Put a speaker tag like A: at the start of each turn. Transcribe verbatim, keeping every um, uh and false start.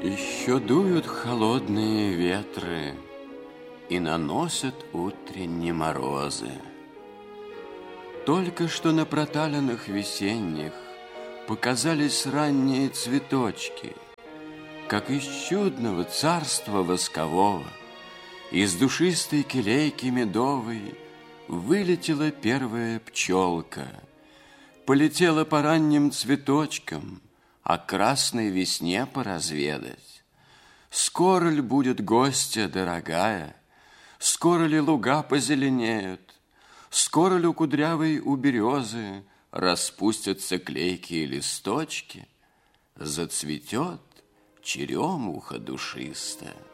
A: Еще дуют холодные ветры и наносят утренние морозы. Только что на проталинах весенних показались ранние цветочки, как из чудного царства воскового, из душистой келейки медовой вылетела первая пчелка, полетела по ранним цветочкам, о красной весне поразведать. Скоро ли будет гостья дорогая, скоро ли луга позеленеют, скоро ли у кудрявой у березы распустятся клейкие листочки, зацветет черемуха душистая.